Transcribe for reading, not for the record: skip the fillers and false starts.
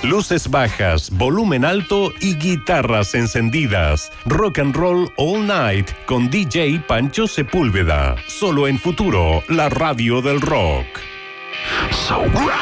Luces bajas, volumen alto y guitarras encendidas. Rock and Roll All Night con DJ Pancho Sepúlveda. Solo en Futuro, la radio del rock. So